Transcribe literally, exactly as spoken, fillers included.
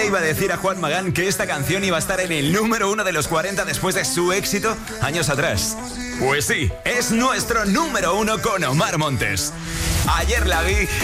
iba a decir a Juan Magán que esta canción iba a estar en el número uno de los cuarenta después de su éxito años atrás? Pues sí, es nuestro número uno con Omar Montes. Ayer la vi